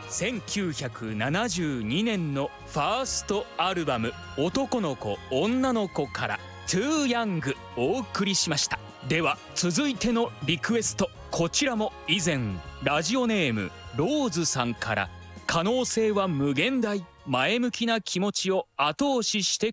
1972年のファーストアルバム「男の子女の子」から「Too Young」お送りしました。では続いてのリクエスト、こちらも以前ラジオネームローズさんから可能性は無限大、前向きな気持ちを後押しして